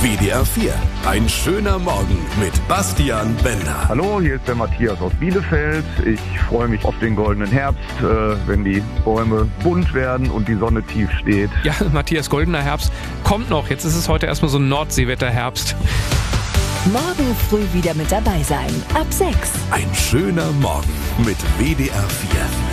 WDR 4. Ein schöner Morgen mit Bastian Bender. Hallo, hier ist der Matthias aus Bielefeld. Ich freue mich auf den goldenen Herbst, wenn die Bäume bunt werden und die Sonne tief steht. Ja, Matthias, goldener Herbst kommt noch. Jetzt ist es heute erstmal so ein Nordseewetter-Herbst. Morgen früh wieder mit dabei sein. Ab 6. Ein schöner Morgen mit WDR 4.